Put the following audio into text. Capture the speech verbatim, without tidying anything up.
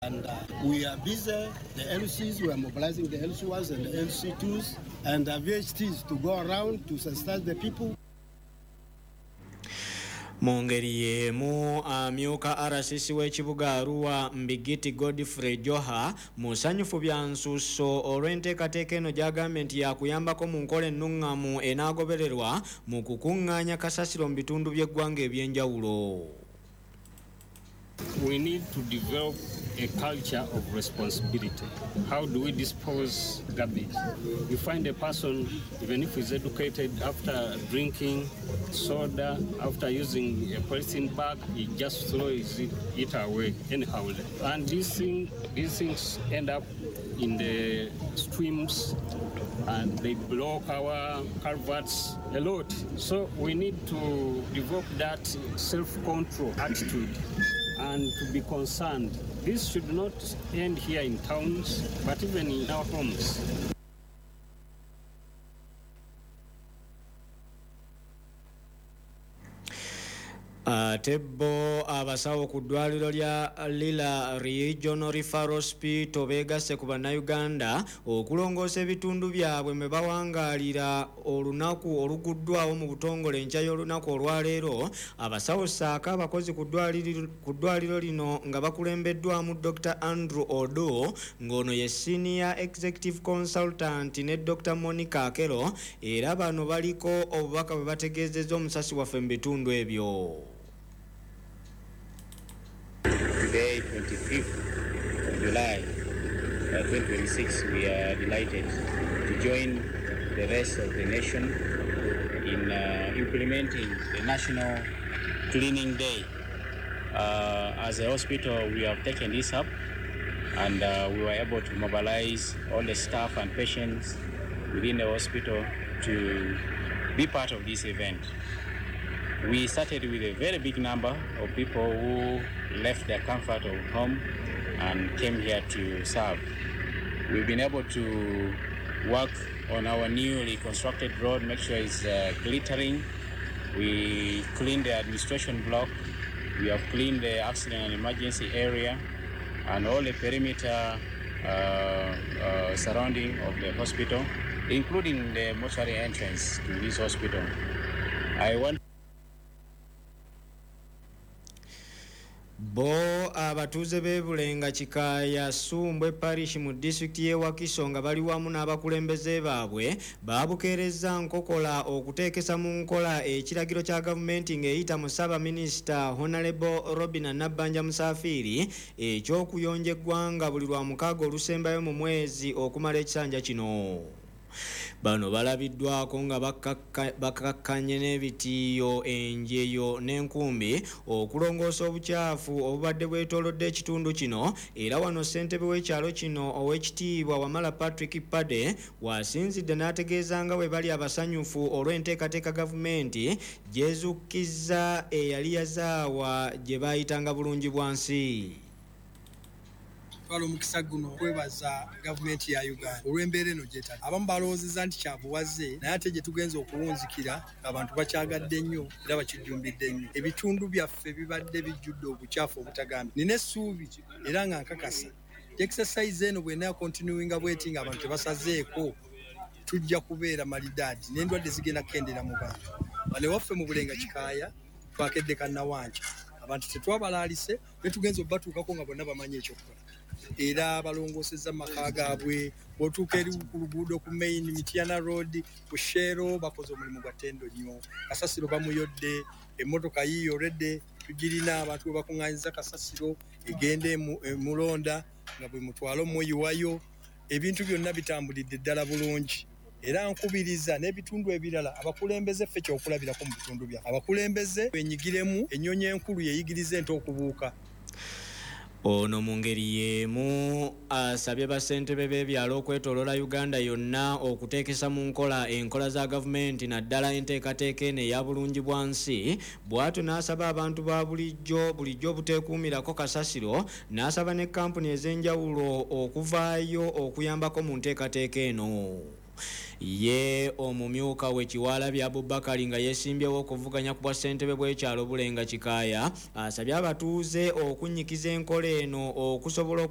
And uh, we are busy, the L Cs, we are mobilizing the L C ones and the L C twos and the V H Ts to go around to sensitize the people. Mungeri yemu amyuka R C C w'ekibuga Arua Mbigiti Godfrey Joha musanyufu bya nsusso olw'enteekateeka eno gya gavumenti yakuyambako mu nkola ennungamu enaagobererwa mu kukungaanya kasasiro mu bitundu by'eggwanga eby'enjawulo. We need to develop a culture of responsibility. How do we dispose garbage? You find a person, even if he's educated, after drinking soda, after using a polythene bag, he just throws it, it away anyhow. And these, thing, these things end up in the streams and they block our culverts a lot. So we need to develop that self-control attitude and to be concerned. This should not end here in towns, but even in our homes. Tebbo abasawo ku ddwaliro lya Lila Regional Referral Hospital beegasse ku bannayuganda okulongoosa ebitundu byabwe mwe bawangaalira olunaku oluguddwawo mu butongole enkya y'olunaku olwaleero. Abasawo ssaako abakozi ku ddwaliro lino nga bakulembeddwamu Doctor Andrew Odo ng'ono ye Senior Executive Consultant ne Doctor Monica Akero, era bano baliko obubaka bwe bategeezezza omusasi waffe mu bitundu ebyo. Today, twenty-fifth of July uh, twenty twenty-six, we are delighted to join the rest of the nation in uh, implementing the National Cleaning Day. Uh, as a hospital, we have taken this up and uh, we were able to mobilize all the staff and patients within the hospital to be part of this event. We started with a very big number of people who left their comfort of home and came here to serve. We've been able to work on our newly constructed road, make sure it's uh, glittering. We cleaned the administration block. We have cleaned the accident and emergency area and all the perimeter uh, uh, surrounding of the hospital, including the mortuary entrance to this hospital. I want Bo abatuuze b'e Bulenga Kikaaya Sumbwe Parish mu disitulikiti y'e Wakiso nga bali wamu n'abakulembeze baabwe baabukeerezza nkokola okuteekesa mu nkola ekiragiro kya gavumenti ng'eyita mu Ssaabaminisita Honorable Robina Nabbanja Musafiri eky'okuyonja eggwanga buli lwa mukaaga olusembayo mu mwezi okumala ekisanja kino. Bano balabiddwako nga bakakkanye n'ebitiiyo, enjeyo n'enkumbi okulongoosa obukyafu obubadde bwetoolodde ekitundu kino. Era wano ssentebe w'ekyalo kino Oweekitiibwa Wamala Patrick Pade wasinzidde n'ategeeza nga bwe bali abasanyufu olw'enteekateeka gavumenti gy'ezukkizza eyali yazaawa gye baayitanga bulungi bwansi. Twala omukisa guno kwebaza gavumenti ya Uganda olw'embeera eno gyetali. Abamu balowoozezza nti kyabuwaze naye ate gye tugenza okuwunzikira abantu bakyagadde nnyo era bakijjumbidde nnyo. Ebitundu byaffe bibadde bijjudde obukyafu obutagambye. Nina essuubi era nga nkakasa exercise eno bw'enaya continuinga bweti nga abantu tebasazeeko tujja kubeera malidaadi n'endwadde zigenda kukendera mu bantu. Bano waffe mu Bulenga Kikaaya twakedde kannawanca abantu tetwabalaalise ne tugenza obbatuukako nga bonna bamanyi ekyokukola. Era balongoosezza maka gaabwe bw'otuuka eri ku luguudo ku main Mityana Road ku Shero bakoze omulimu gwa ttendo nnyo. Kasasiro bamuyodde, emmotoka yiyoredde, tugirina abantu bwe bakuŋŋaanyiza kasasiro egenda e Mulonda nga bwe mutwala omuyiwayo. Ebintu byonna bitambulidde ddala bulungi. Era nkubiriza n'ebitundu ebirala abakulembeze ffe kyokulabirako mu bitundu byaffe. Abakulembeze benyigiremu ennyonyi enkulu yeyigiriza ente okubuuka. Ono mu ngeri y'emu asabye bassentebe b'ebyalo okwetooloola Uganda yonna okuteekesa mu nkola enkola za gavumenti naddala enteekateeka eno eya bulungi bwansi. Bw'atyo n'asaba abantu ba bulijjo bulijjo obuteekuumirako kasasiro, n'asaba ne kampuni ez'enjawulo okuvaayo okuyambako mu nteekateeka eno. Ye omumyuka w'Ekiwalabye Abubakar nga yeesimbyewo okuvuganya ku bwassentebe bw'ekyalo Bulenga Kikaaya asabye abatuuze okunnyikiza enkola eno okusobola